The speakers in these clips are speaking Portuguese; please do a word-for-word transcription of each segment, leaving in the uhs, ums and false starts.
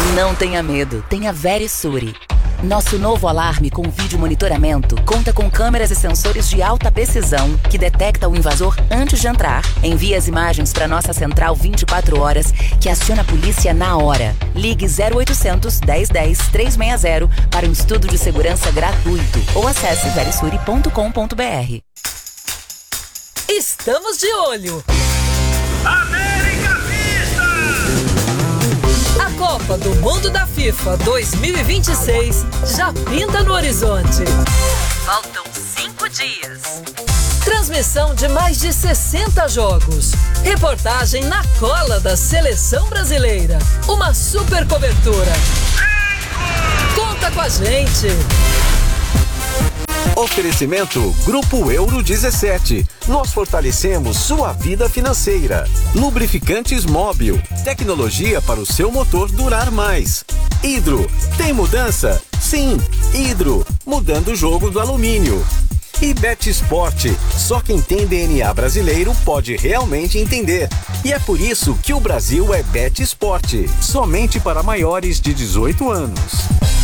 Não tenha medo, tenha Verisure. Nosso novo alarme com vídeo monitoramento conta com câmeras e sensores de alta precisão que detecta o invasor antes de entrar, envia as imagens para nossa central vinte e quatro horas, que aciona a polícia na hora. Ligue zero oitocentos, dez dez, trezentos e sessenta para um estudo de segurança gratuito ou acesse verisure ponto com ponto br. Estamos de olho! América Vista! A Copa do Mundo da FIFA dois mil e vinte e seis já pinta no horizonte. Faltam cinco dias. Transmissão de mais de sessenta jogos. Reportagem na cola da seleção brasileira. Uma super cobertura. Conta com a gente! Oferecimento Grupo Euro dezessete. Nós fortalecemos sua vida financeira. Lubrificantes Móbil. Tecnologia para o seu motor durar mais. Hidro. Tem mudança? Sim. Hidro. Mudando o jogo do alumínio. E Bet Sport. Só quem tem D N A brasileiro pode realmente entender. E é por isso que o Brasil é Bet Sport. Somente para maiores de dezoito anos.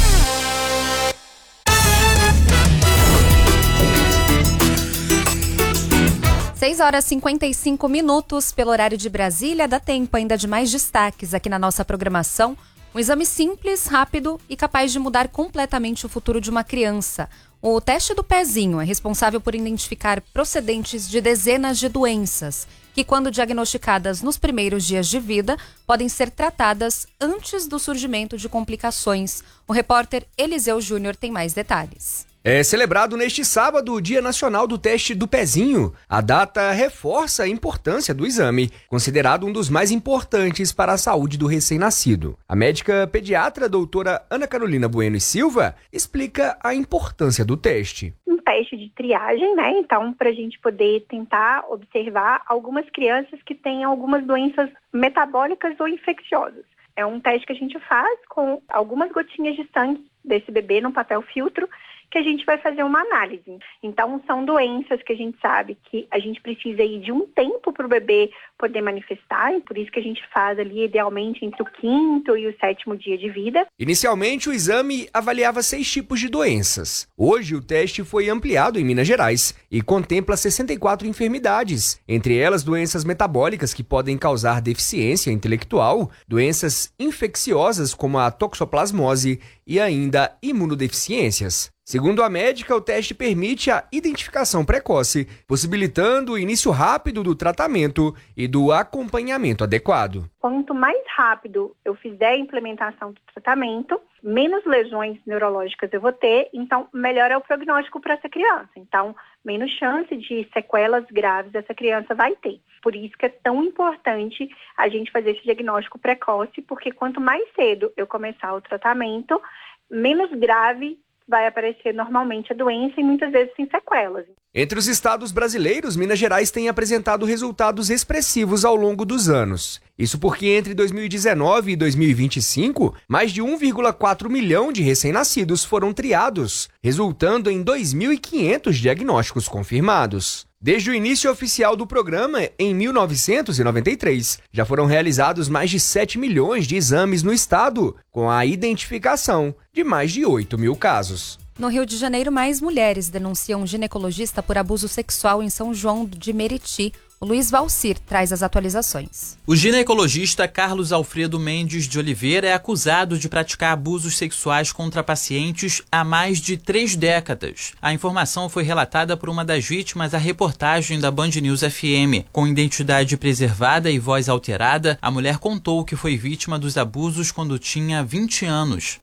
seis horas e cinquenta e cinco minutos pelo horário de Brasília. Dá tempo ainda de mais destaques aqui na nossa programação. Um exame simples, rápido e capaz de mudar completamente o futuro de uma criança. O teste do pezinho é responsável por identificar procedentes de dezenas de doenças, que, quando diagnosticadas nos primeiros dias de vida, podem ser tratadas antes do surgimento de complicações. O repórter Eliseu Júnior tem mais detalhes. É celebrado neste sábado o Dia Nacional do Teste do Pezinho. A data reforça a importância do exame, considerado um dos mais importantes para a saúde do recém-nascido. A médica pediatra doutora Ana Carolina Bueno e Silva explica a importância do teste. Um teste de triagem, né? Então, para a gente poder tentar observar algumas crianças que têm algumas doenças metabólicas ou infecciosas. É um teste que a gente faz com algumas gotinhas de sangue desse bebê num papel filtro, que a gente vai fazer uma análise. Então, são doenças que a gente sabe que a gente precisa ir de um tempo para o bebê poder manifestar, e por isso que a gente faz ali, idealmente, entre o quinto e o sétimo dia de vida. Inicialmente, o exame avaliava seis tipos de doenças. Hoje, o teste foi ampliado em Minas Gerais e contempla sessenta e quatro enfermidades, entre elas doenças metabólicas que podem causar deficiência intelectual, doenças infecciosas como a toxoplasmose e ainda imunodeficiências. Segundo a médica, o teste permite a identificação precoce, possibilitando o início rápido do tratamento e do acompanhamento adequado. Quanto mais rápido eu fizer a implementação do tratamento, menos lesões neurológicas eu vou ter, então melhor é o prognóstico para essa criança. Então, menos chance de sequelas graves essa criança vai ter. Por isso que é tão importante a gente fazer esse diagnóstico precoce, porque quanto mais cedo eu começar o tratamento, menos grave vai aparecer normalmente a doença e muitas vezes sem sequelas. Entre os estados brasileiros, Minas Gerais tem apresentado resultados expressivos ao longo dos anos. Isso porque entre dois mil e dezenove e dois mil e vinte e cinco, mais de um vírgula quatro milhão de recém-nascidos foram triados, resultando em dois mil e quinhentos diagnósticos confirmados. Desde o início oficial do programa, em mil novecentos e noventa e três, já foram realizados mais de sete milhões de exames no estado, com a identificação de mais de oito mil casos. No Rio de Janeiro, mais mulheres denunciam um ginecologista por abuso sexual em São João de Meriti. O Luiz Valcir traz as atualizações. O ginecologista Carlos Alfredo Mendes de Oliveira é acusado de praticar abusos sexuais contra pacientes há mais de três décadas. A informação foi relatada por uma das vítimas à reportagem da Band News F M. Com identidade preservada e voz alterada, a mulher contou que foi vítima dos abusos quando tinha vinte anos.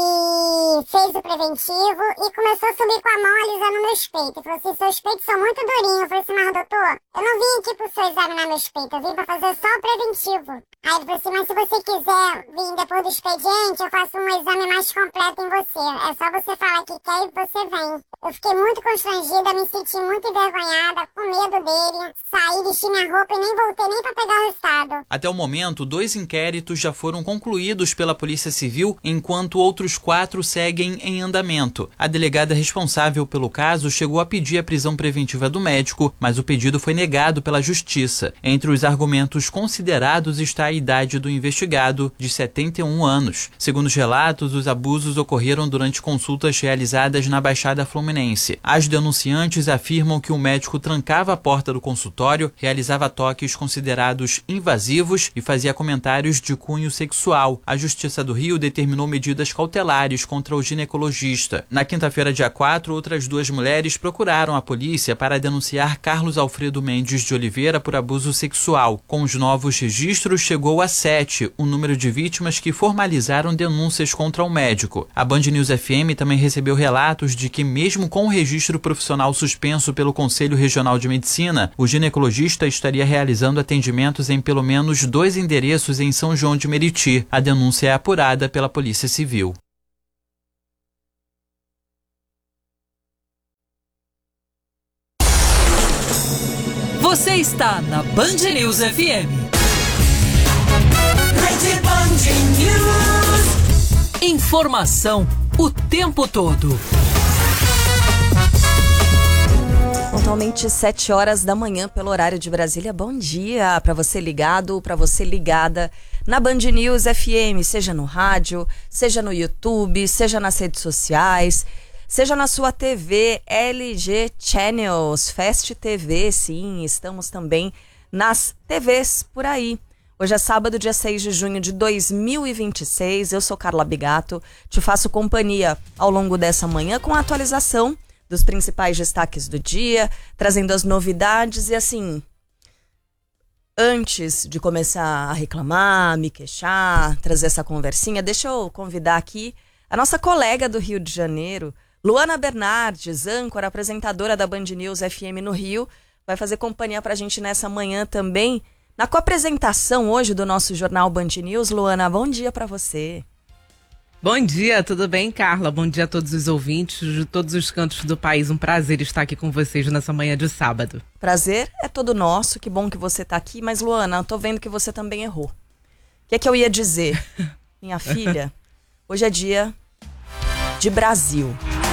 Ele fez o preventivo e começou a subir com a mão alisando meus peitos. Ele falou assim, seus peitos são muito durinhos. Eu falei assim, mas doutor, eu não vim aqui pro seu examinar meus peitos, eu vim pra fazer só o preventivo. Aí ele falou assim, mas se você quiser vir depois do expediente, eu faço um exame mais completo em você. É só você falar que quer e você vem. Eu fiquei muito constrangida, me senti muito envergonhada, com medo dele. Saí, vesti minha roupa e nem voltei nem pra pegar o resultado. Até o momento, dois inquéritos já foram concluídos pela Polícia Civil, enquanto outros quatro seguem em andamento. A delegada responsável pelo caso chegou a pedir a prisão preventiva do médico, mas o pedido foi negado pela pela Justiça. Entre os argumentos considerados está a idade do investigado, de setenta e um anos. Segundo os relatos, os abusos ocorreram durante consultas realizadas na Baixada Fluminense. As denunciantes afirmam que o médico trancava a porta do consultório, realizava toques considerados invasivos e fazia comentários de cunho sexual. A Justiça do Rio determinou medidas cautelares contra o ginecologista. Na quinta-feira, dia quatro, outras duas mulheres procuraram a polícia para denunciar Carlos Alfredo Mendes de Oliveira por abuso sexual. Com os novos registros, chegou a sete o número de vítimas que formalizaram denúncias contra o médico. A Band News F M também recebeu relatos de que, mesmo com o registro profissional suspenso pelo Conselho Regional de Medicina, o ginecologista estaria realizando atendimentos em pelo menos dois endereços em São João de Meriti. A denúncia é apurada pela Polícia Civil. Você está na Band News F M. Rede Band News. Informação o tempo todo. Pontualmente sete horas da manhã pelo horário de Brasília. Bom dia para você ligado, para você ligada na Band News F M, seja no rádio, seja no YouTube, seja nas redes sociais, seja na sua T V, L G Channels, Fast T V, sim, estamos também nas T Vs por aí. Hoje é sábado, dia seis de junho de dois mil e vinte e seis, eu sou Carla Bigato, te faço companhia ao longo dessa manhã com a atualização dos principais destaques do dia, trazendo as novidades e assim, antes de começar a reclamar, me queixar, trazer essa conversinha, deixa eu convidar aqui a nossa colega do Rio de Janeiro, Luana Bernardes, âncora, apresentadora da Band News F M no Rio, vai fazer companhia pra gente nessa manhã também, na coapresentação hoje do nosso jornal Band News. Luana, bom dia pra você. Bom dia, tudo bem, Carla? Bom dia a todos os ouvintes de todos os cantos do país. Um prazer estar aqui com vocês nessa manhã de sábado. Prazer é todo nosso, que bom que você tá aqui. Mas, Luana, eu tô vendo que você também errou. O que é que eu ia dizer? Minha filha, hoje é dia de Brasil.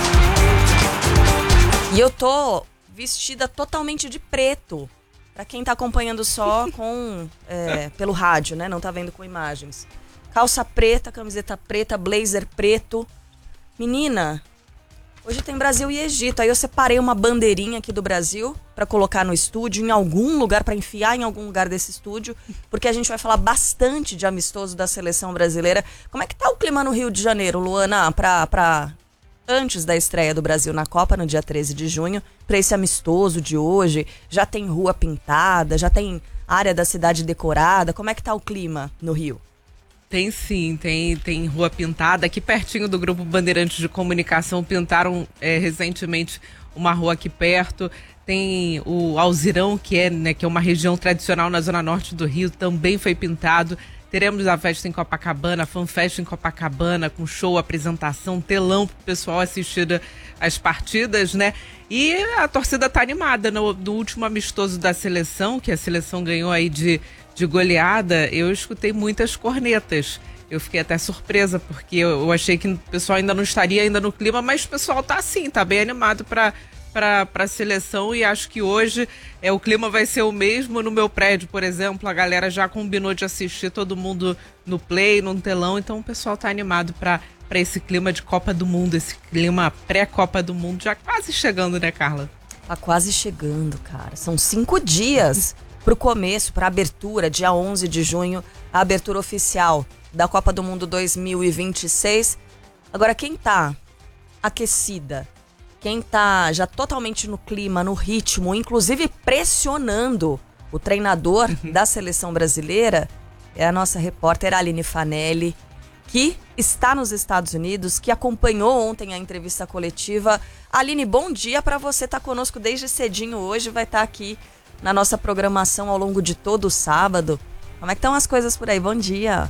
E eu tô vestida totalmente de preto. Pra quem tá acompanhando só com é, pelo rádio, né? Não tá vendo com imagens. Calça preta, camiseta preta, blazer preto. Menina, hoje tem Brasil e Egito. Aí eu separei uma bandeirinha aqui do Brasil pra colocar no estúdio, em algum lugar, pra enfiar em algum lugar desse estúdio, porque a gente vai falar bastante de amistoso da seleção brasileira. Como é que tá o clima no Rio de Janeiro, Luana, pra, pra antes da estreia do Brasil na Copa, no dia treze de junho, pra esse amistoso de hoje? Já tem rua pintada, já tem área da cidade decorada? Como é que tá o clima no Rio? Tem sim, tem, tem rua pintada. Aqui pertinho do Grupo Bandeirantes de Comunicação pintaram é, recentemente uma rua aqui perto. Tem o Alzirão, que é, né, que é uma região tradicional na zona norte do Rio, também foi pintado. Teremos a festa em Copacabana, a FanFest em Copacabana, com show, apresentação, telão para o pessoal assistir as partidas, né? E a torcida tá animada. No, no último amistoso da seleção, que a seleção ganhou aí de, de goleada, eu escutei muitas cornetas. Eu fiquei até surpresa, porque eu, eu achei que o pessoal ainda não estaria ainda no clima, mas o pessoal tá assim, tá bem animado para para a seleção, e acho que hoje é, o clima vai ser o mesmo. No meu prédio, por exemplo, a galera já combinou de assistir todo mundo no play, no telão, então o pessoal tá animado para para esse clima de Copa do Mundo, esse clima pré-Copa do Mundo, já quase chegando, né, Carla? Tá quase chegando, cara. São cinco dias pro começo, pra abertura, dia onze de junho, a abertura oficial da Copa do Mundo dois mil e vinte e seis. Agora, quem tá aquecida, quem tá já totalmente no clima, no ritmo, inclusive pressionando o treinador da seleção brasileira, é a nossa repórter Aline Fanelli, que está nos Estados Unidos, que acompanhou ontem a entrevista coletiva. Aline, bom dia para você, tá conosco desde cedinho hoje, vai estar aqui na nossa programação ao longo de todo o sábado. Como é que estão as coisas por aí? Bom dia.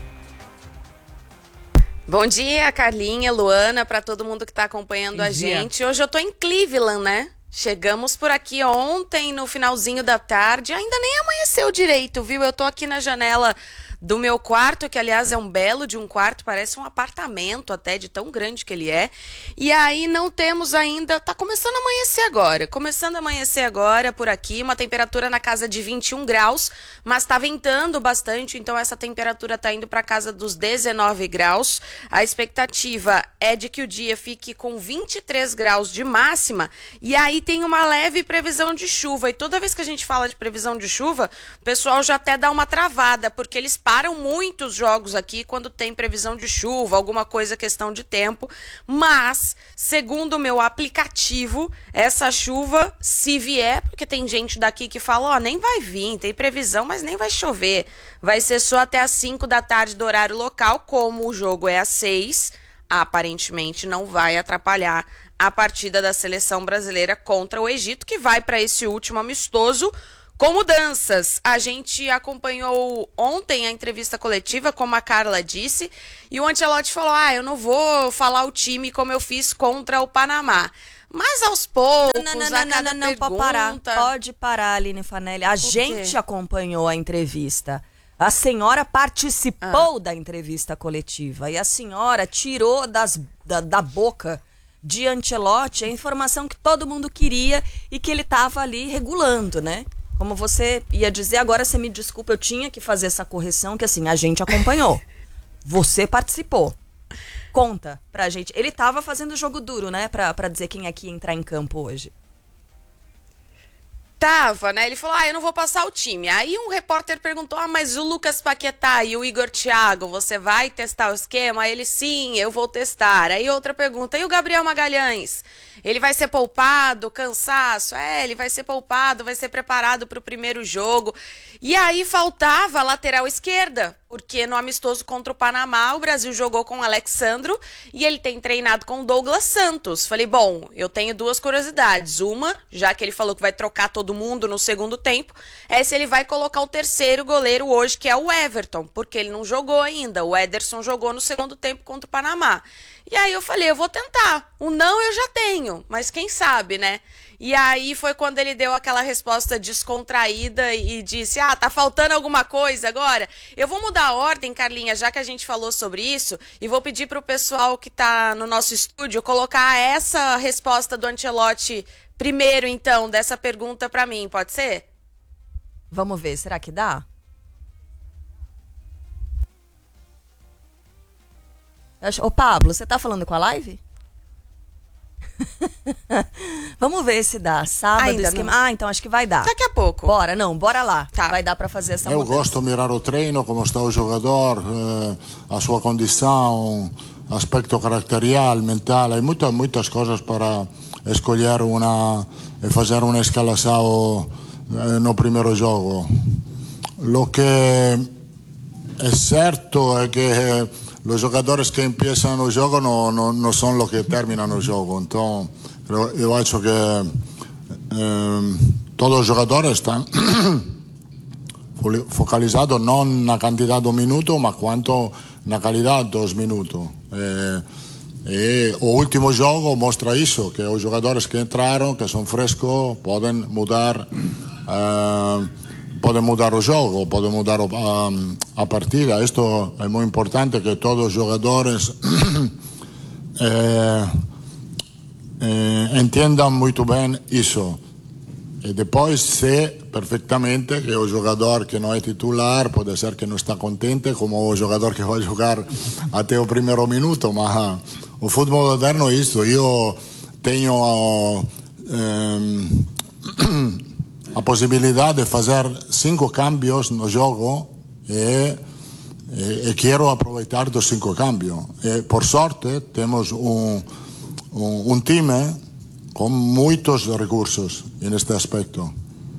Bom dia, Carlinha, Luana, para todo mundo que está acompanhando a gente. Hoje eu tô em Cleveland, né? Chegamos por aqui ontem, no finalzinho da tarde. Ainda nem amanheceu direito, viu? Eu tô aqui na janela do meu quarto, que aliás é um belo de um quarto, parece um apartamento até, de tão grande que ele é. E aí não temos ainda, tá começando a amanhecer agora, começando a amanhecer agora por aqui, uma temperatura na casa de vinte e um graus, mas tá ventando bastante, então essa temperatura tá indo para casa dos dezenove graus. A expectativa é de que o dia fique com vinte e três graus de máxima, e aí tem uma leve previsão de chuva. E toda vez que a gente fala de previsão de chuva, o pessoal já até dá uma travada, porque eles param muitos jogos aqui quando tem previsão de chuva, alguma coisa, questão de tempo. Mas, segundo o meu aplicativo, essa chuva, se vier, porque tem gente daqui que fala, ó, nem vai vir, tem previsão, mas nem vai chover. Vai ser só até às cinco da tarde do horário local, como o jogo é às seis, aparentemente não vai atrapalhar a partida da seleção brasileira contra o Egito, que vai para esse último amistoso com mudanças. A gente acompanhou ontem a entrevista coletiva, como a Carla disse, e o Ancelotti falou, ah, eu não vou falar o time como eu fiz contra o Panamá. Mas aos poucos, não, não, não, a cada não, não, pergunta... pode parar, pode parar, Aline Fanelli. A gente acompanhou a entrevista. A senhora participou ah. da entrevista coletiva e a senhora tirou das, da, da boca de Ancelotti a informação que todo mundo queria e que ele estava ali regulando, né? Como você ia dizer, agora você me desculpa, eu tinha que fazer essa correção, que assim, a gente acompanhou. Você participou. Conta pra gente. Ele estava fazendo jogo duro, né? Pra, pra dizer quem é que ia entrar em campo hoje. Tava, né? Ele falou, ah, eu não vou passar o time. Aí um repórter perguntou, ah, mas o Lucas Paquetá e o Igor Thiago, você vai testar o esquema? Aí ele, sim, eu vou testar. Aí outra pergunta, e o Gabriel Magalhães? Ele vai ser poupado, cansaço? É, ele vai ser poupado, vai ser preparado para o primeiro jogo. E aí faltava a lateral esquerda, porque no amistoso contra o Panamá, o Brasil jogou com o Alexandro e ele tem treinado com o Douglas Santos. Falei, bom, eu tenho duas curiosidades. Uma, já que ele falou que vai trocar todo mundo no segundo tempo, é se ele vai colocar o terceiro goleiro hoje, que é o Everton, porque ele não jogou ainda. O Ederson jogou no segundo tempo contra o Panamá. E aí eu falei, eu vou tentar. O não eu já tenho, mas quem sabe, né? E aí foi quando ele deu aquela resposta descontraída e disse, ah, tá faltando alguma coisa agora? Eu vou mudar a ordem, Carlinha, já que a gente falou sobre isso, e vou pedir pro pessoal que tá no nosso estúdio colocar essa resposta do Ancelotti primeiro, então, dessa pergunta pra mim, pode ser? Vamos ver, será que dá? Ô, Pablo, você tá falando com a live? Vamos ver se dá. Sábado, Ainda esquema... não. Ah, então acho que vai dar. Daqui a pouco. Bora, não, bora lá. Tá. Vai dar pra fazer essa Eu mudança. gosto de mirar o treino, como está o jogador, eh, a sua condição, aspecto caracterial, mental. Há muitas, muitas coisas para escolher uma e fazer uma escalação eh, no primeiro jogo. O que é certo é que eh, os jogadores que começam o jogo não, não, não são os que terminam o jogo. Então, eu, eu acho que eh, todos os jogadores estão focalizados não na quantidade de minutos, mas quanto na qualidade dos minutos. Eh, e o último jogo mostra isso, que os jogadores que entraram, que são frescos, podem mudar... Eh, Pode mudar o jogo, pode mudar a, a partida. Isto é muito importante, que todos os jogadores eh, eh, entendam muito bem isso. E depois sei perfeitamente que o jogador que não é titular pode ser que não está contente, como o jogador que vai jogar até o primeiro minuto, mas o futebol moderno é isso. Eu tenho... Eh, a possibilidade de fazer cinco cambios no jogo e, e, e quero aproveitar dos cinco cambios. E, por sorte, temos um, um, um time com muitos recursos neste aspecto.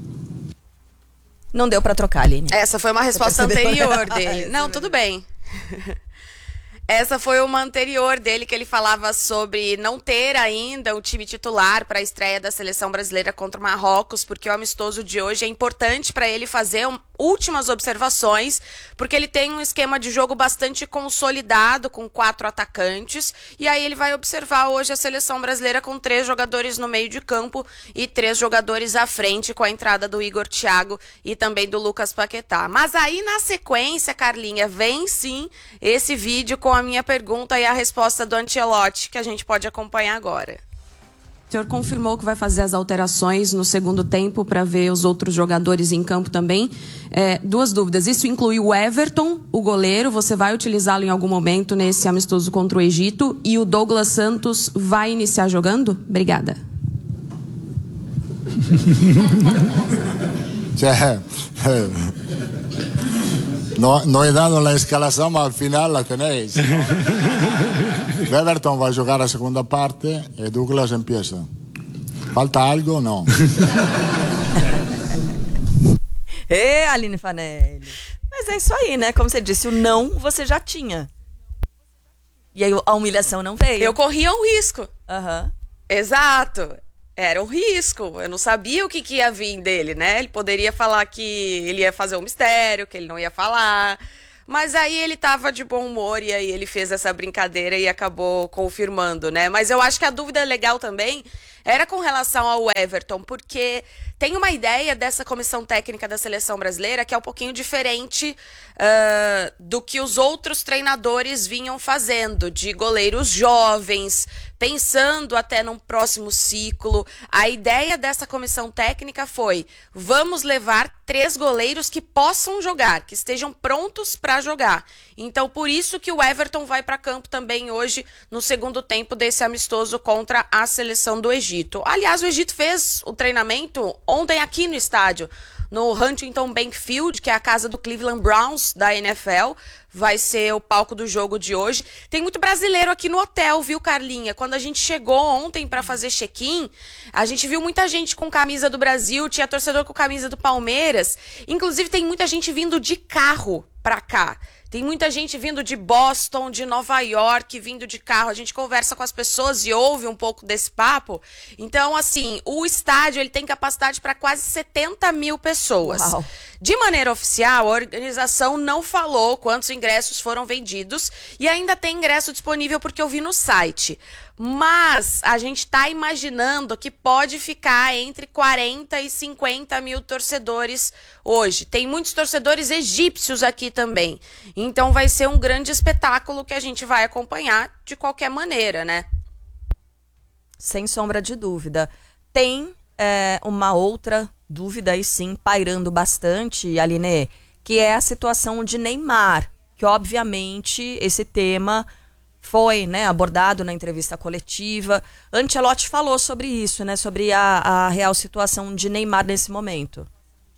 Não deu para trocar, Aline. Essa foi uma resposta anterior dele. Não, tudo bem. Essa foi uma anterior dele, que ele falava sobre não ter ainda o time titular para a estreia da seleção brasileira contra o Marrocos, porque o amistoso de hoje é importante para ele fazer últimas observações, porque ele tem um esquema de jogo bastante consolidado, com quatro atacantes, e aí ele vai observar hoje a seleção brasileira com três jogadores no meio de campo e três jogadores à frente, com a entrada do Igor Thiago e também do Lucas Paquetá. Mas aí, na sequência, Carlinha, vem sim esse vídeo com a minha pergunta e a resposta do Ancelotti, que a gente pode acompanhar agora. O senhor confirmou que vai fazer as alterações no segundo tempo para ver os outros jogadores em campo também. É, duas dúvidas. Isso inclui o Everton, o goleiro. Você vai utilizá-lo em algum momento nesse amistoso contra o Egito? E o Douglas Santos vai iniciar jogando? Obrigada. Cioè, no, no he dado la escalación, ma al final la tenéis. Everton va a jugar a segunda parte e Douglas empieza. Falta algo? Não. Ê, Aline Fanelli. Mas é isso aí, né? Como você disse, o não você já tinha. E aí a humilhação não veio. Eu corria um risco. Aham. Uhum. Exato. Era um risco. Eu não sabia o que, que ia vir dele, né? Ele poderia falar que ele ia fazer um mistério, que ele não ia falar. Mas aí ele tava de bom humor e aí ele fez essa brincadeira e acabou confirmando, né? Mas eu acho que a dúvida legal também era com relação ao Everton, porque tem uma ideia dessa comissão técnica da seleção brasileira que é um pouquinho diferente uh, do que os outros treinadores vinham fazendo, de goleiros jovens, pensando até num próximo ciclo. A ideia dessa comissão técnica foi: vamos levar três goleiros que possam jogar, que estejam prontos para jogar. Então, por isso que o Everton vai para campo também hoje, no segundo tempo desse amistoso contra a seleção do Egito. Aliás, o Egito fez o treinamento ontem aqui no estádio, no Huntington Bank Field, que é a casa do Cleveland Browns da N F L. Vai ser o palco do jogo de hoje. Tem muito brasileiro aqui no hotel, viu, Carlinha? Quando a gente chegou ontem para fazer check-in, a gente viu muita gente com camisa do Brasil, tinha torcedor com camisa do Palmeiras. Inclusive, tem muita gente vindo de carro para cá. Tem muita gente vindo de Boston, de Nova York, vindo de carro. A gente conversa com as pessoas e ouve um pouco desse papo. Então, assim, o estádio ele tem capacidade para quase setenta mil pessoas. Uau. De maneira oficial, a organização não falou quantos ingressos foram vendidos e ainda tem ingresso disponível porque eu vi no site. Mas a gente está imaginando que pode ficar entre quarenta e cinquenta mil torcedores hoje. Tem muitos torcedores egípcios aqui também. Então vai ser um grande espetáculo que a gente vai acompanhar de qualquer maneira, né? Sem sombra de dúvida. Tem é, uma outra dúvida aí sim, pairando bastante, Aline, que é a situação de Neymar, que obviamente esse tema foi, né, abordado na entrevista coletiva. Ancelotti falou sobre isso, né, sobre a, a real situação de Neymar nesse momento.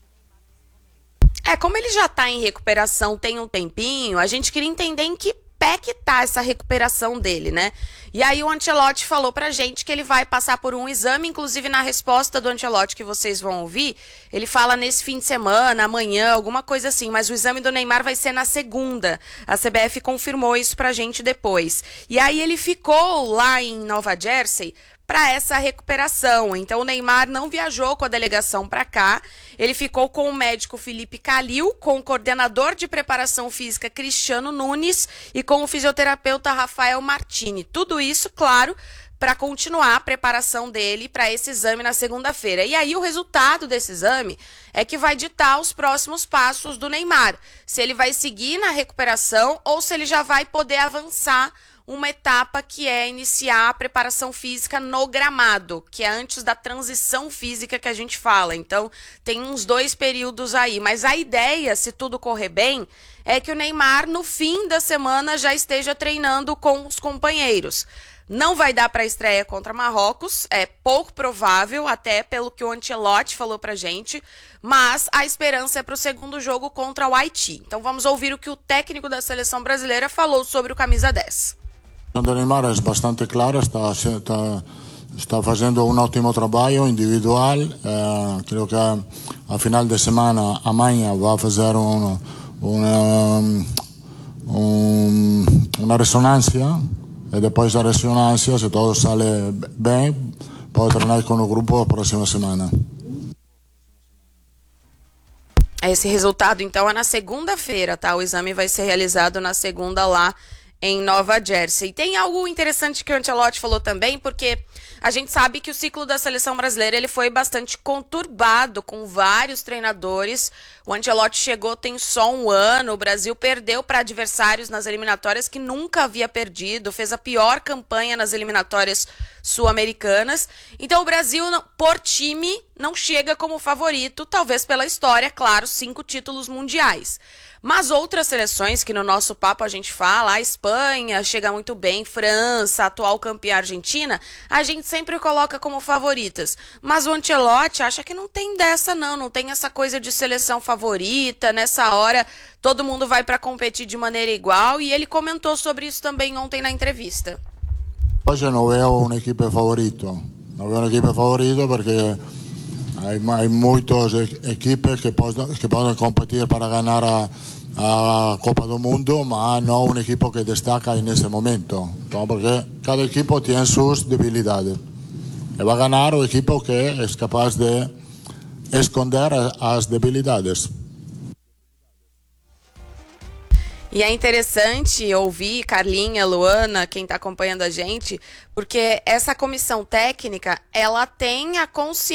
É, como ele já tá em recuperação tem um tempinho, a gente queria entender em que pé que tá essa recuperação dele, né? E aí o Ancelotti falou pra gente que ele vai passar por um exame, inclusive na resposta do Ancelotti que vocês vão ouvir, ele fala nesse fim de semana, amanhã, alguma coisa assim, mas o exame do Neymar vai ser na segunda. A C B F confirmou isso pra gente depois. E aí ele ficou lá em Nova Jersey para essa recuperação. Então o Neymar não viajou com a delegação para cá, ele ficou com o médico Felipe Calil, com o coordenador de preparação física Cristiano Nunes e com o fisioterapeuta Rafael Martini. Tudo isso, claro, para continuar a preparação dele para esse exame na segunda-feira. E aí o resultado desse exame é que vai ditar os próximos passos do Neymar. Se ele vai seguir na recuperação ou se ele já vai poder avançar uma etapa que é iniciar a preparação física no gramado, que é antes da transição física que a gente fala. Então, tem uns dois períodos aí. Mas a ideia, se tudo correr bem, é que o Neymar, no fim da semana, já esteja treinando com os companheiros. Não vai dar para a estreia contra Marrocos, é pouco provável, até pelo que o Ancelotti falou pra gente, mas a esperança é para o segundo jogo contra o Haiti. Então, vamos ouvir o que o técnico da seleção brasileira falou sobre o camisa dez. O Neymar é bastante claro, está, está, está fazendo um ótimo trabalho individual. Eh, creio que a, a final de semana, amanhã, vai fazer um, um, um, uma ressonância. E depois da ressonância, se tudo sale bem, pode treinar com o grupo a próxima semana. Esse resultado, então, é na segunda-feira, tá? O exame vai ser realizado na segunda lá em Nova Jersey. E tem algo interessante que o Ancelotti falou também, porque a gente sabe que o ciclo da seleção brasileira ele foi bastante conturbado, com vários treinadores. O Ancelotti chegou tem só um ano, o Brasil perdeu para adversários nas eliminatórias que nunca havia perdido, fez a pior campanha nas eliminatórias sul-americanas. Então o Brasil, por time, não chega como favorito, talvez pela história, claro, cinco títulos mundiais. Mas outras seleções que no nosso papo a gente fala, a Espanha chega muito bem, França, atual campeã Argentina, a gente sempre coloca como favoritas. Mas o Ancelotti acha que não tem dessa não, não tem essa coisa de seleção favorita, nessa hora todo mundo vai para competir de maneira igual, e ele comentou sobre isso também ontem na entrevista. Hoje não vejo uma equipe favorito, não vejo uma equipe favorito porque Hay, hay muchas equipos que pueden, que pueden competir para ganar a, a Copa do Mundo, pero no un equipo que destaca en ese momento. Entonces, porque cada equipo tiene sus debilidades. Y va a ganar el equipo que es capaz de esconder as debilidades. E é interessante ouvir Carlinha, Luana, quem está acompanhando a gente, porque essa comissão técnica, ela tem a consciência